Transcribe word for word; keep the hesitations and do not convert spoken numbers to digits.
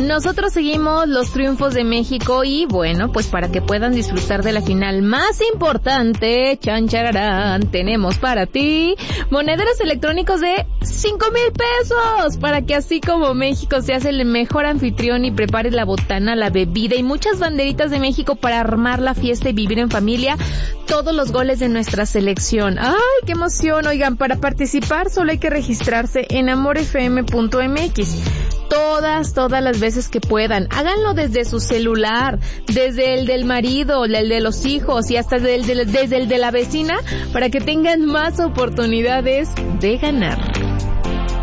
nosotros seguimos los triunfos de México y bueno, pues para que puedan disfrutar de la final más importante, chan chararán, tenemos para ti monederos electrónicos de cinco mil pesos para que así como México seas el mejor anfitrión y prepares la botana, la bebida y muchas banderitas de México para armar la fiesta y vivir en familia todos los goles de nuestra selección. ¡Ay, qué emoción! Oigan, para participar solo hay que registrarse en amor f m punto m x. Todas, todas las veces que puedan. Háganlo desde su celular, desde el del marido, el de los hijos y hasta desde el de, desde el de la vecina para que tengan más oportunidades de ganar.